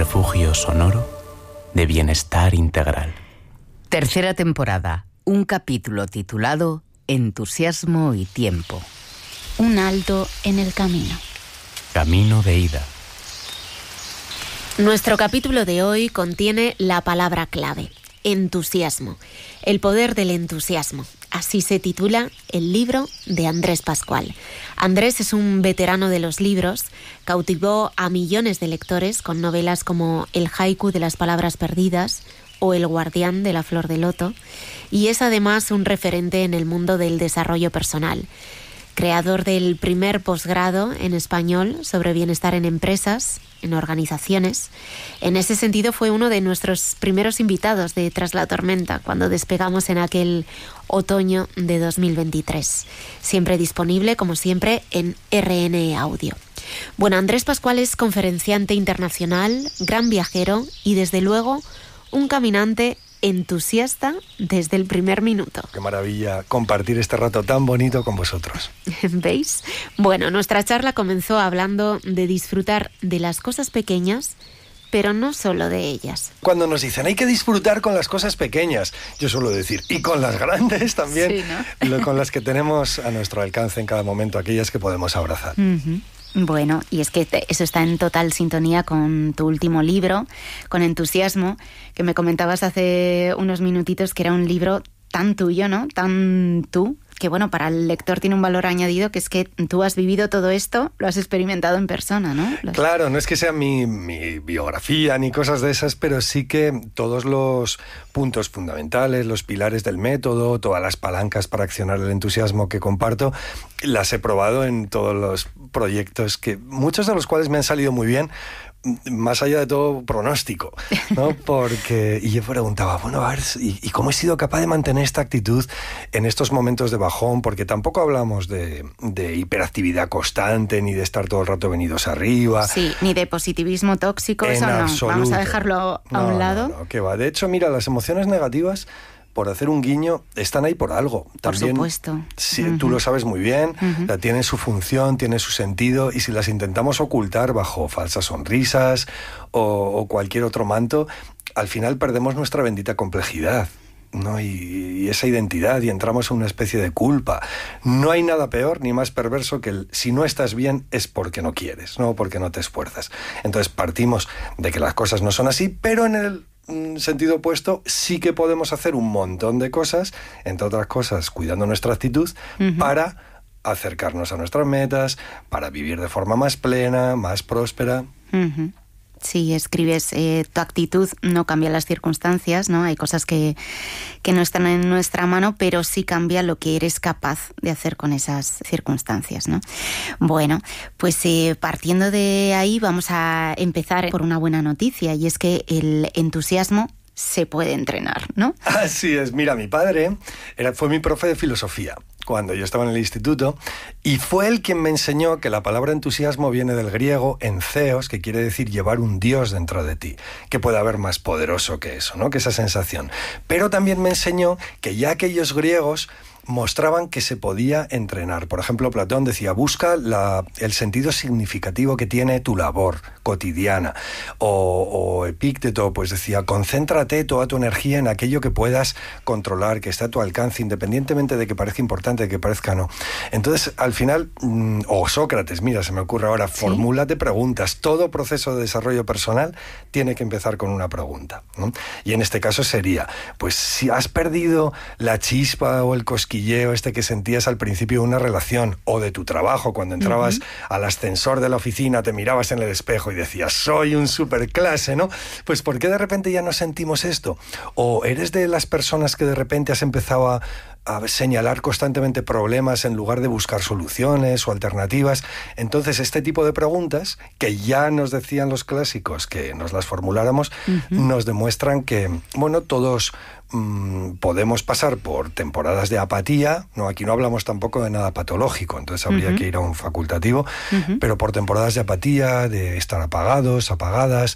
refugio sonoro de bienestar integral. Tercera temporada, un capítulo titulado Entusiasmo y tiempo. Un alto en el camino. Camino de ida. Nuestro capítulo de hoy contiene la palabra clave, entusiasmo. El poder del entusiasmo. Así se titula el libro de Andrés Pascual. Andrés es un veterano de los libros, cautivó a millones de lectores con novelas como El haiku de las palabras perdidas o El guardián de la flor de loto, y es además un referente en el mundo del desarrollo personal. Creador del primer posgrado en español sobre bienestar en empresas, en organizaciones. En ese sentido fue uno de nuestros primeros invitados de Tras la Tormenta, cuando despegamos en aquel otoño de 2023. Siempre disponible, como siempre, en RN Audio. Bueno, Andrés Pascual es conferenciante internacional, gran viajero y, desde luego, un caminante entusiasta desde el primer minuto. Qué maravilla compartir este rato tan bonito con vosotros. ¿Veis? Bueno, nuestra charla comenzó hablando de disfrutar de las cosas pequeñas, pero no solo de ellas. Cuando nos dicen hay que disfrutar con las cosas pequeñas, yo suelo decir, y con las grandes también, sí, ¿no? Con las que tenemos a nuestro alcance en cada momento, aquellas que podemos abrazar. Uh-huh. Bueno, y es que eso está en total sintonía con tu último libro, con Entusiasmo, que me comentabas hace unos minutitos que era un libro tan tuyo, ¿no? Tan tú, que bueno, para el lector tiene un valor añadido, que es que tú has vivido todo esto, lo has experimentado en persona, ¿no? Claro, no es que sea mi biografía ni cosas de esas, pero sí que todos los puntos fundamentales, los pilares del método, todas las palancas para accionar el entusiasmo que comparto, las he probado en todos los proyectos, que muchos de los cuales me han salido muy bien, más allá de todo pronóstico, ¿no? Porque, y yo preguntaba, bueno, a ver, ¿y cómo he sido capaz de mantener esta actitud en estos momentos de bajón? Porque tampoco hablamos de hiperactividad constante, ni de estar todo el rato venidos arriba. Sí, ni de positivismo tóxico, eso no. Absoluto. Vamos a dejarlo a un lado. No, que va. De hecho, mira, las emociones negativas, por hacer un guiño, están ahí por algo. También, por supuesto. Sí, tú lo sabes muy bien, tienen su función, tienen su sentido, y si las intentamos ocultar bajo falsas sonrisas o cualquier otro manto, al final perdemos nuestra bendita complejidad, ¿no? Y esa identidad, y entramos en una especie de culpa. No hay nada peor ni más perverso que si no estás bien es porque no quieres, no porque no te esfuerzas. Entonces partimos de que las cosas no son así, pero en el sentido opuesto sí que podemos hacer un montón de cosas, entre otras cosas cuidando nuestra actitud, para acercarnos a nuestras metas, para vivir de forma más plena, más próspera. Sí, escribes, tu actitud no cambia las circunstancias, ¿no? Hay cosas que no están en nuestra mano, pero sí cambia lo que eres capaz de hacer con esas circunstancias, ¿no? Bueno, pues partiendo de ahí vamos a empezar por una buena noticia, y es que el entusiasmo se puede entrenar, ¿no? Así es. Mira, mi padre fue mi profe de filosofía cuando yo estaba en el instituto, y fue él quien me enseñó que la palabra entusiasmo viene del griego entheos, que quiere decir llevar un Dios dentro de ti. ¿Qué puede haber más poderoso que eso, ¿no? Que esa sensación. Pero también me enseñó que ya aquellos griegos mostraban que se podía entrenar. Por ejemplo, Platón decía, busca el sentido significativo que tiene tu labor cotidiana. O Epícteto pues decía, concéntrate toda tu energía en aquello que puedas controlar, que está a tu alcance, independientemente de que parezca importante, de que parezca no. Entonces, al final, o Sócrates, mira, se me ocurre ahora, ¿sí? Formúlate preguntas. Todo proceso de desarrollo personal tiene que empezar con una pregunta, ¿no? Y en este caso sería, pues si has perdido la chispa o el cosquilleo que sentías al principio de una relación, o de tu trabajo, cuando entrabas al ascensor de la oficina, te mirabas en el espejo y decías, soy un superclase, ¿no? Pues ¿por qué de repente ya no sentimos esto? ¿O eres de las personas que de repente has empezado a señalar constantemente problemas en lugar de buscar soluciones o alternativas? Entonces, este tipo de preguntas, que ya nos decían los clásicos que nos las formuláramos, nos demuestran que, bueno, todos podemos pasar por temporadas de apatía, no, aquí no hablamos tampoco de nada patológico, entonces habría que ir a un facultativo, pero por temporadas de apatía, de estar apagados, apagadas,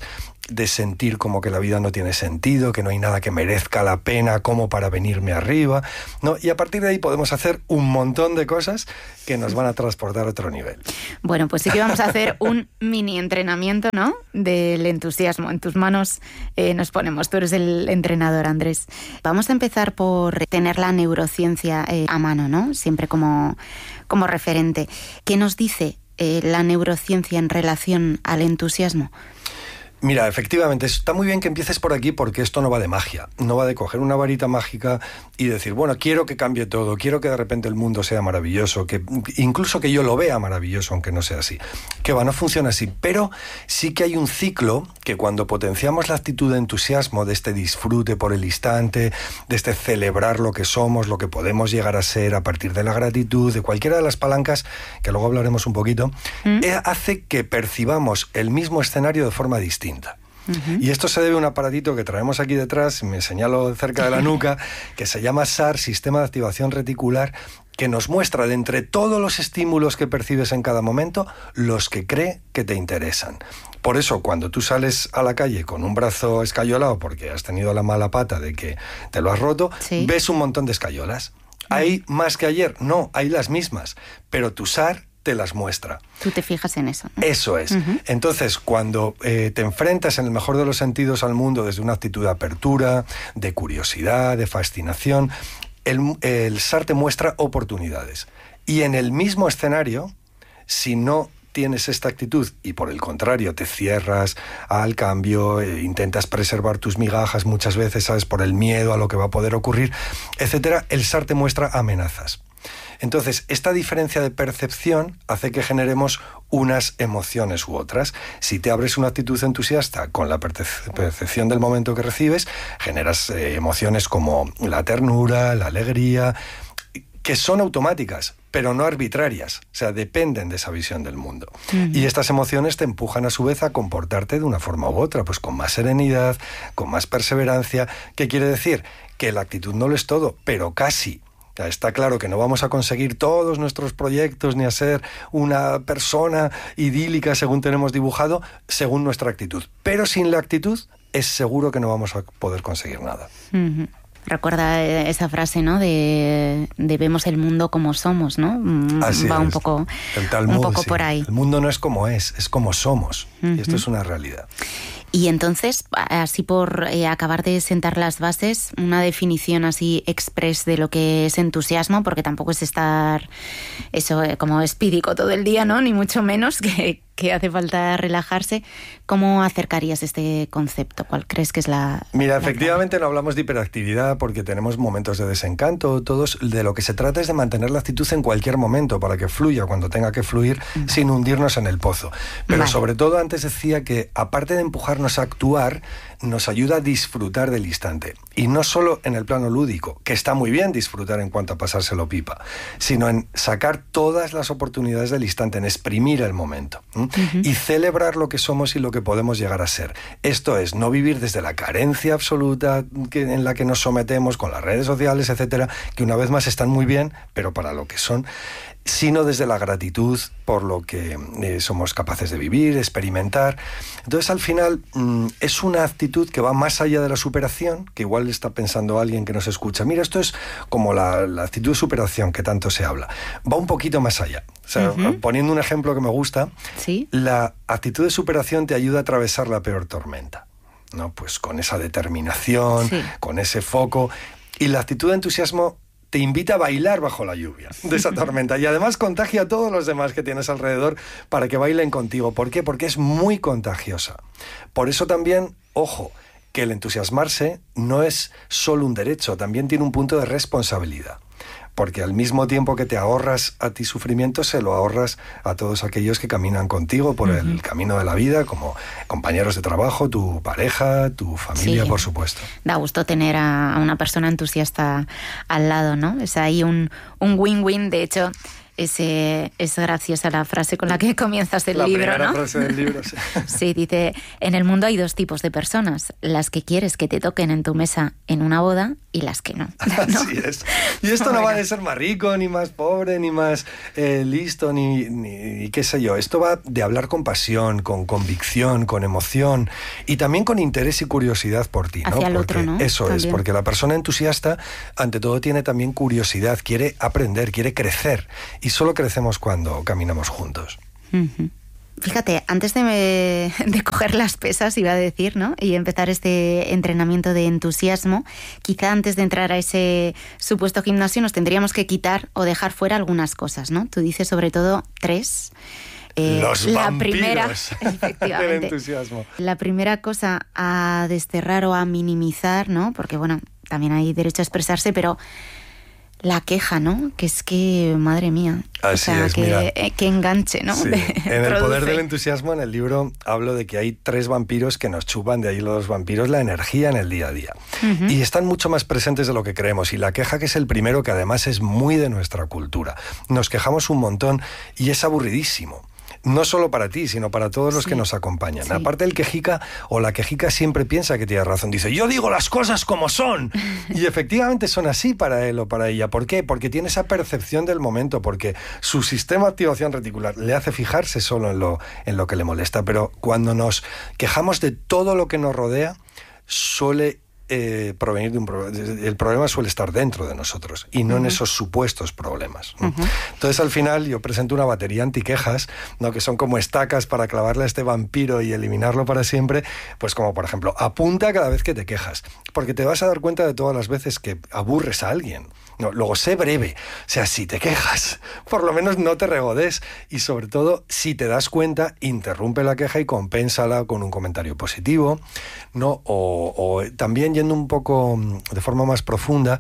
de sentir como que la vida no tiene sentido, que no hay nada que merezca la pena como para venirme arriba, ¿no? Y a partir de ahí podemos hacer un montón de cosas que nos van a transportar a otro nivel. Bueno, pues sí que vamos a hacer un mini entrenamiento, ¿no?, del entusiasmo. En tus manos nos ponemos. Tú eres el entrenador, Andrés. Vamos a empezar por tener la neurociencia a mano, ¿no?, siempre como referente. ¿Qué nos dice la neurociencia en relación al entusiasmo? Mira, efectivamente, está muy bien que empieces por aquí porque esto no va de magia, no va de coger una varita mágica y decir, bueno, quiero que cambie todo, quiero que de repente el mundo sea maravilloso, que incluso que yo lo vea maravilloso, aunque no sea así. Que va, no funciona así, pero sí que hay un ciclo que cuando potenciamos la actitud de entusiasmo, de este disfrute por el instante, de este celebrar lo que somos, lo que podemos llegar a ser a partir de la gratitud, de cualquiera de las palancas, que luego hablaremos un poquito, hace que percibamos el mismo escenario de forma distinta. Y esto se debe a un aparatito que traemos aquí detrás, me señalo cerca de la nuca, que se llama SAR, Sistema de Activación Reticular, que nos muestra de entre todos los estímulos que percibes en cada momento, los que cree que te interesan. Por eso, cuando tú sales a la calle con un brazo escayolado porque has tenido la mala pata de que te lo has roto, sí, ves un montón de escayolas. ¿Hay más que ayer? No, hay las mismas, pero tu SAR te las muestra. Tú te fijas en eso, ¿no? Eso es. Entonces, cuando te enfrentas en el mejor de los sentidos al mundo desde una actitud de apertura, de curiosidad, de fascinación, el SAR te muestra oportunidades. Y en el mismo escenario, si no tienes esta actitud y por el contrario te cierras al cambio, intentas preservar tus migajas muchas veces, ¿sabes?, por el miedo a lo que va a poder ocurrir, etcétera, el SAR te muestra amenazas. Entonces, esta diferencia de percepción hace que generemos unas emociones u otras. Si te abres una actitud entusiasta con la percepción del momento que recibes, generas emociones como la ternura, la alegría, que son automáticas, pero no arbitrarias, o sea, dependen de esa visión del mundo. Y estas emociones te empujan a su vez a comportarte de una forma u otra, pues con más serenidad, con más perseverancia. ¿Qué quiere decir? Que la actitud no lo es todo, pero casi. Está claro que no vamos a conseguir todos nuestros proyectos ni a ser una persona idílica según tenemos dibujado, según nuestra actitud. Pero sin la actitud es seguro que no vamos a poder conseguir nada. Recuerda esa frase, ¿no?, de vemos el mundo como somos, ¿no? Así va es. un poco Sí. por ahí. El mundo no es como es como somos. Y esto es una realidad. Y entonces, así por acabar de sentar las bases, una definición así express de lo que es entusiasmo, porque tampoco es estar eso como espídico todo el día, ¿no?, ni mucho menos, que hace falta relajarse. ¿Cómo acercarías este concepto? ¿Cuál crees que es la...? Mira, efectivamente no hablamos de hiperactividad porque tenemos momentos de desencanto, todos. De lo que se trata es de mantener la actitud en cualquier momento para que fluya cuando tenga que fluir, sin hundirnos en el pozo. Pero sobre todo, antes decía que aparte de empujarnos a actuar, nos ayuda a disfrutar del instante. Y no solo en el plano lúdico, que está muy bien disfrutar en cuanto a pasárselo pipa, sino en sacar todas las oportunidades del instante, en exprimir el momento. Y celebrar lo que somos y lo que podemos llegar a ser. Esto es, no vivir desde la carencia absoluta en la que nos sometemos con las redes sociales, etcétera, que una vez más están muy bien, pero para lo que son, sino desde la gratitud por lo que somos capaces de vivir, experimentar. Entonces, al final, es una actitud que va más allá de la superación, que igual está pensando alguien que nos escucha. Mira, esto es como la actitud de superación que tanto se habla. Va un poquito más allá. O sea, poniendo un ejemplo que me gusta, ¿sí?, la actitud de superación te ayuda a atravesar la peor tormenta, ¿no? Pues con esa determinación, con ese foco. Y la actitud de entusiasmo te invita a bailar bajo la lluvia de esa tormenta y además contagia a todos los demás que tienes alrededor para que bailen contigo. ¿Por qué? Porque es muy contagiosa. Por eso también, ojo, que el entusiasmarse no es solo un derecho, también tiene un punto de responsabilidad. Porque al mismo tiempo que te ahorras a ti sufrimiento, se lo ahorras a todos aquellos que caminan contigo por el camino de la vida, como compañeros de trabajo, tu pareja, tu familia, por supuesto. Da gusto tener a una persona entusiasta al lado, ¿no? Es ahí un win-win. De hecho, Es graciosa la frase con la que comienzas el libro, ¿no? La primera frase del libro, sí. Sí, dice, en el mundo hay dos tipos de personas, las que quieres que te toquen en tu mesa en una boda y las que no. Así es. Y esto no va de ser más rico, ni más pobre, ni más listo, ni qué sé yo. Esto va de hablar con pasión, con convicción, con emoción y también con interés y curiosidad por ti, ¿no? Hacia el Porque otro, ¿no? Eso También. es, porque la persona entusiasta, ante todo, tiene también curiosidad, quiere aprender, quiere crecer. Y solo crecemos cuando caminamos juntos. Uh-huh. Fíjate, antes de coger las pesas, iba a decir, ¿no? Y empezar este entrenamiento de entusiasmo, quizá antes de entrar a ese supuesto gimnasio nos tendríamos que quitar o dejar fuera algunas cosas, ¿no? Tú dices sobre todo 3. Los la vampiros primera, efectivamente, del entusiasmo. La primera cosa a desterrar o a minimizar, ¿no? Porque, bueno, también hay derecho a expresarse, pero la queja, ¿no? Que es que, madre mía, Así es, mira. Que enganche, ¿no? Sí. En El poder del entusiasmo, en el libro, hablo de que hay 3 vampiros que nos chupan, de ahí los vampiros, la energía en el día a día. Uh-huh. Y están mucho más presentes de lo que creemos. Y la queja, que es el primero, que además es muy de nuestra cultura. Nos quejamos un montón y es aburridísimo. No solo para ti, sino para todos los que nos acompañan. Sí. Aparte, el quejica o la quejica siempre piensa que tiene razón. Dice, yo digo las cosas como son. Y efectivamente son así para él o para ella. ¿Por qué? Porque tiene esa percepción del momento, porque su sistema de activación reticular le hace fijarse solo en lo que le molesta. Pero cuando nos quejamos de todo lo que nos rodea, suele provenir de un problema. El problema suele estar dentro de nosotros y no en esos supuestos problemas, ¿no? Entonces, al final, yo presento una batería antiquejas, ¿no? Que son como estacas para clavarle a este vampiro y eliminarlo para siempre. Pues como, por ejemplo, apunta cada vez que te quejas, porque te vas a dar cuenta de todas las veces que aburres a alguien. No, luego, sé breve. O sea, si te quejas, por lo menos no te regodes. Y sobre todo, si te das cuenta, interrumpe la queja y compénsala con un comentario positivo, ¿no? O también, yendo un poco de forma más profunda,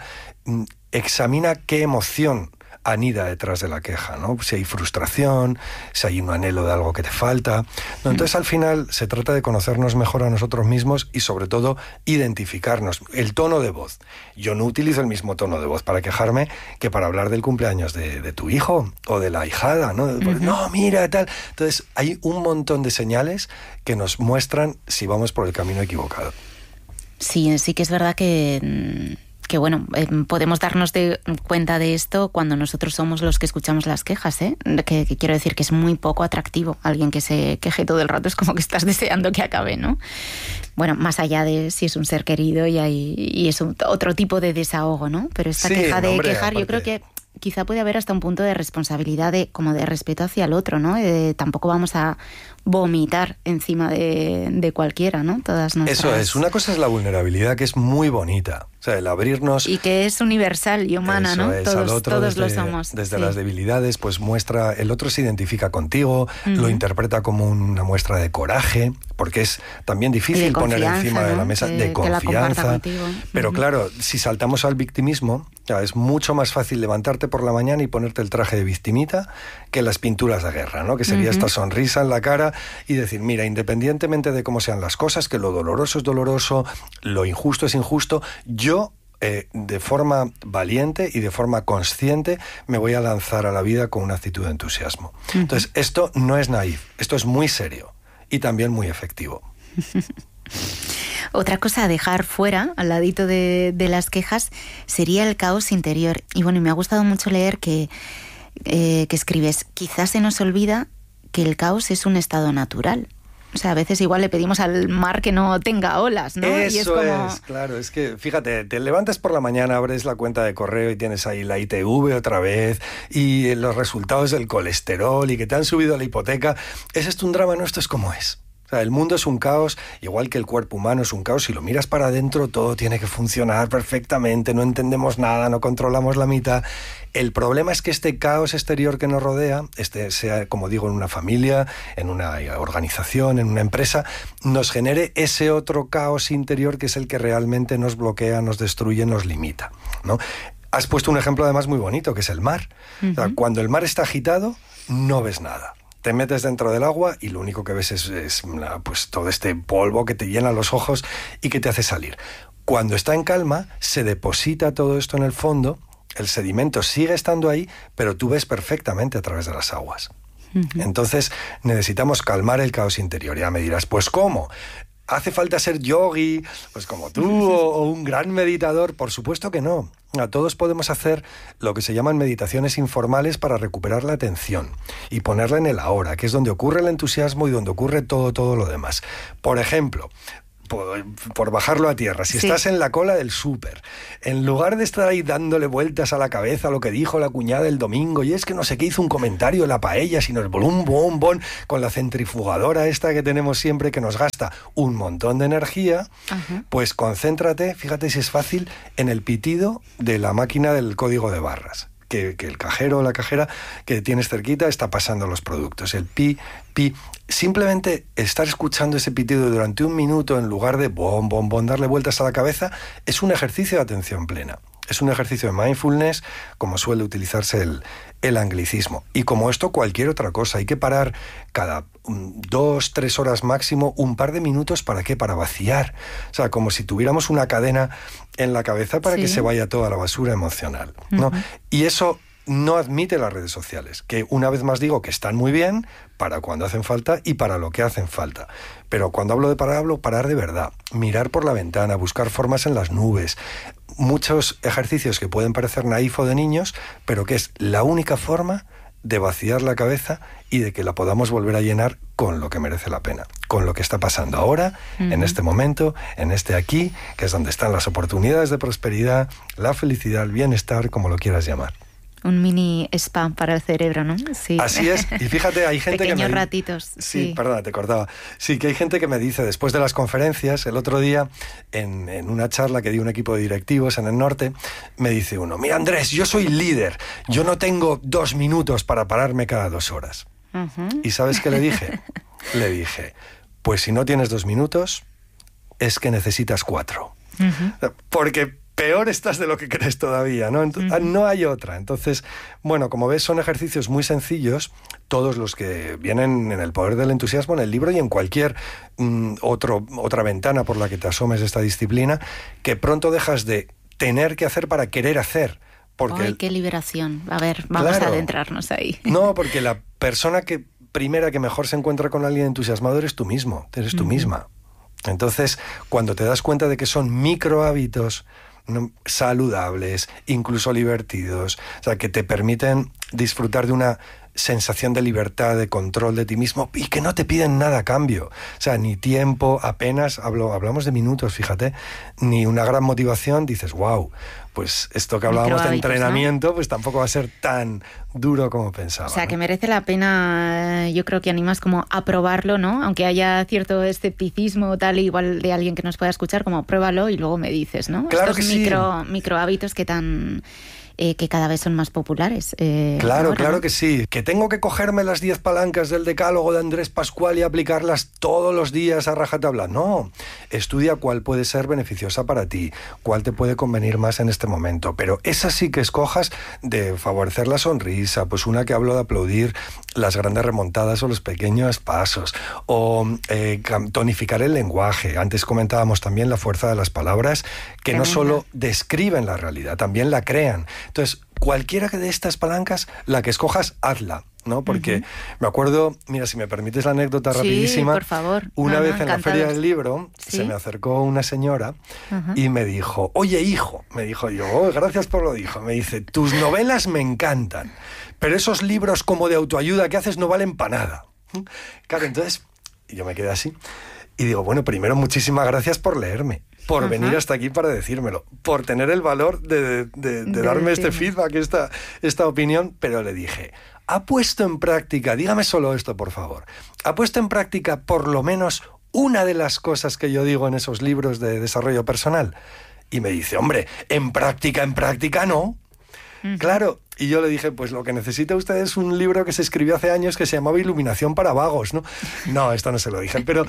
examina qué emoción anida detrás de la queja, ¿no? Si hay frustración, si hay un anhelo de algo que te falta, ¿no? Entonces, al final, se trata de conocernos mejor a nosotros mismos y, sobre todo, identificarnos. El tono de voz. Yo no utilizo el mismo tono de voz para quejarme que para hablar del cumpleaños de tu hijo o de la ahijada, ¿no? No, mira, tal. Entonces, hay un montón de señales que nos muestran si vamos por el camino equivocado. Sí, sí que es verdad que bueno, podemos darnos cuenta de esto cuando nosotros somos los que escuchamos las quejas, ¿eh? Que quiero decir que es muy poco atractivo. Alguien que se queje todo el rato es como que estás deseando que acabe, ¿no? Bueno, más allá de si es un ser querido y es otro tipo de desahogo, ¿no? Pero esta queja de quejar, aparte, yo creo que quizá puede haber hasta un punto de responsabilidad, como de respeto hacia el otro, ¿no? Tampoco vamos a vomitar encima de cualquiera, ¿no? Todas nuestras... Eso es. Una cosa es la vulnerabilidad, que es muy bonita. O sea, el abrirnos... Y que es universal y humana, ¿no? Es, al otro todos desde, lo somos. Desde las debilidades, pues muestra... El otro se identifica contigo, lo interpreta como una muestra de coraje, porque es también difícil poner encima, ¿no?, de la mesa, de confianza. Pero claro, si saltamos al victimismo, es mucho más fácil levantarte por la mañana y ponerte el traje de victimita que las pinturas de guerra, ¿no? Que sería esta sonrisa en la cara y decir, mira, independientemente de cómo sean las cosas, que lo doloroso es doloroso, lo injusto es injusto, yo, de forma valiente y de forma consciente, me voy a lanzar a la vida con una actitud de entusiasmo. Entonces, esto no es naif, esto es muy serio y también muy efectivo. Otra cosa a dejar fuera, al ladito de las quejas, sería el caos interior. Y bueno, me ha gustado mucho leer que escribes, quizás se nos olvida que el caos es un estado natural. O sea, a veces igual le pedimos al mar que no tenga olas, ¿no? Eso y es como... claro, es que, fíjate, te levantas por la mañana, abres la cuenta de correo y tienes ahí la ITV otra vez, y los resultados del colesterol, y que te han subido la hipoteca. ¿Es esto un drama? No, esto es como es. O sea, el mundo es un caos, igual que el cuerpo humano es un caos. Si lo miras para adentro, todo tiene que funcionar perfectamente, no entendemos nada, no controlamos la mitad. El problema es que este caos exterior que nos rodea, sea, como digo, en una familia, en una organización, en una empresa, nos genere ese otro caos interior que es el que realmente nos bloquea, nos destruye, nos limita, ¿no? Has puesto un ejemplo además muy bonito, que es el mar. O sea, cuando el mar está agitado, no ves nada. Te metes dentro del agua y lo único que ves es pues todo este polvo que te llena los ojos y que te hace salir. Cuando está en calma, se deposita todo esto en el fondo el sedimento sigue estando ahí, pero tú ves perfectamente a través de las aguas. Entonces necesitamos calmar el caos interior. Ya me dirás, pues ¿cómo? ¿Hace falta ser yogui, pues como tú, o un gran meditador? Por supuesto que no. Todos podemos hacer lo que se llaman meditaciones informales para recuperar la atención y ponerla en el ahora, que es donde ocurre el entusiasmo y donde ocurre todo lo demás. Por ejemplo, por bajarlo a tierra, si estás en la cola del súper, en lugar de estar ahí dándole vueltas a la cabeza lo que dijo la cuñada el domingo, y es que no sé qué hizo un comentario de la paella, sino el bombón con la centrifugadora esta que tenemos siempre que nos gasta un montón de energía, pues concéntrate, fíjate si es fácil, en el pitido de la máquina del código de barras. Que el cajero o la cajera que tienes cerquita está pasando los productos. El pi. Simplemente estar escuchando ese pitido durante un minuto en lugar de darle vueltas a la cabeza es un ejercicio de atención plena. Es un ejercicio de mindfulness, como suele utilizarse el anglicismo. Y como esto, cualquier otra cosa. Hay que parar cada 2-3 horas máximo, un par de minutos, ¿para qué? Para vaciar. O sea, como si tuviéramos una cadena en la cabeza para que se vaya toda la basura emocional, ¿no? Y eso no admite las redes sociales, que una vez más digo que están muy bien para cuando hacen falta y para lo que hacen falta. Pero cuando hablo de parar, hablo parar de verdad. Mirar por la ventana, buscar formas en las nubes. Muchos ejercicios que pueden parecer naif o de niños, pero que es la única forma de vaciar la cabeza y de que la podamos volver a llenar con lo que merece la pena, con lo que está pasando ahora, en este momento, en este aquí, que es donde están las oportunidades de prosperidad, la felicidad, el bienestar, como lo quieras llamar. Un mini spa para el cerebro, ¿no? Sí. Así es. Y fíjate, hay gente pequeños que ratitos. Sí, perdona, te cortaba. Sí, que hay gente que me dice, después de las conferencias, el otro día, en una charla que dio un equipo de directivos en el norte, me dice uno, mira Andrés, yo soy líder, yo no tengo 2 minutos para pararme cada 2 horas. ¿Y sabes qué le dije? Le dije, pues si no tienes 2 minutos, es que necesitas 4. Porque peor estás de lo que crees todavía, ¿no? No hay otra. Entonces, bueno, como ves, son ejercicios muy sencillos, todos los que vienen en El poder del entusiasmo, en el libro y en cualquier otra ventana por la que te asomes de esta disciplina, que pronto dejas de tener que hacer para querer hacer. Porque ¡ay, qué liberación! A ver, vamos a adentrarnos ahí. No, porque la persona primera que mejor se encuentra con alguien entusiasmado eres tú mismo, eres tú misma. Entonces, cuando te das cuenta de que son micro hábitos saludables, incluso divertidos, o sea, que te permiten disfrutar de una sensación de libertad, de control de ti mismo y que no te piden nada a cambio. O sea, ni tiempo, apenas, hablamos de minutos, fíjate, ni una gran motivación, dices, wow, pues esto que hablábamos de entrenamiento, ¿no? Pues tampoco va a ser tan duro como pensaba. O sea, ¿no? Que merece la pena, yo creo que animas como a probarlo, ¿no? Aunque haya cierto escepticismo tal, igual de alguien que nos pueda escuchar, como pruébalo y luego me dices, ¿no? Claro estos micro hábitos que cada vez son más populares. Claro, ahora, claro, ¿no? que sí. Que tengo que cogerme las 10 palancas del decálogo de Andrés Pascual y aplicarlas todos los días a rajatabla. No, estudia cuál puede ser beneficiosa para ti, cuál te puede convenir más en este momento. Pero esa sí que escojas de favorecer la sonrisa, pues una que hablo de aplaudir las grandes remontadas o los pequeños pasos, o tonificar el lenguaje. Antes comentábamos también la fuerza de las palabras, que no solo describen la realidad, también la crean. Entonces, cualquiera de estas palancas, la que escojas, hazla, ¿no? Porque me acuerdo, mira, si me permites la anécdota rapidísima. Sí, por favor. Una vez en la Feria del Libro, se me acercó una señora y me dijo, oye, hijo, me dijo yo, oh, gracias por lo dijo, me dice, tus novelas me encantan, pero esos libros como de autoayuda que haces no valen para nada. Claro, entonces, yo me quedé así y digo, bueno, primero, muchísimas gracias por leerme, por venir hasta aquí para decírmelo, por tener el valor de darme este feedback, esta opinión, pero le dije, ¿ha puesto en práctica, dígame solo esto por favor, ha puesto en práctica por lo menos una de las cosas que yo digo en esos libros de desarrollo personal? Y me dice, hombre, en práctica no. Claro, y yo le dije, pues lo que necesita usted es un libro que se escribió hace años que se llamaba Iluminación para vagos, ¿no? No, esto no se lo dije, pero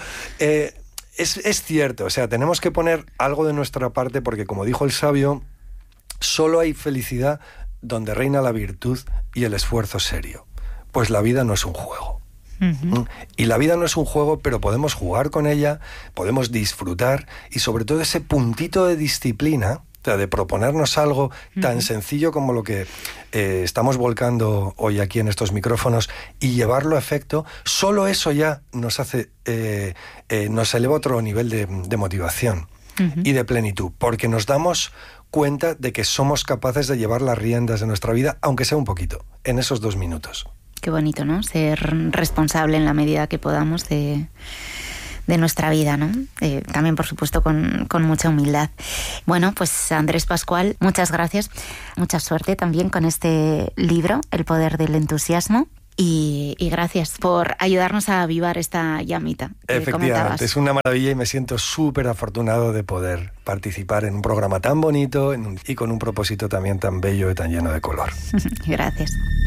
es cierto, o sea, tenemos que poner algo de nuestra parte porque, como dijo el sabio, solo hay felicidad donde reina la virtud y el esfuerzo serio. Pues la vida no es un juego. Y la vida no es un juego, pero podemos jugar con ella, podemos disfrutar y sobre todo ese puntito de disciplina O sea, de proponernos algo tan sencillo como lo que estamos volcando hoy aquí en estos micrófonos y llevarlo a efecto, solo eso ya nos hace, nos eleva a otro nivel de motivación y de plenitud, porque nos damos cuenta de que somos capaces de llevar las riendas de nuestra vida, aunque sea un poquito, en esos 2 minutos. Qué bonito, ¿no? Ser responsable en la medida que podamos de nuestra vida, ¿no? También, por supuesto, con mucha humildad. Bueno, pues Andrés Pascual, muchas gracias. Mucha suerte también con este libro, El poder del entusiasmo. Y gracias por ayudarnos a avivar esta llamita que Efectivamente, comentabas. es una maravilla y me siento súper afortunado de poder participar en un programa tan bonito y con un propósito también tan bello y tan lleno de color. Gracias.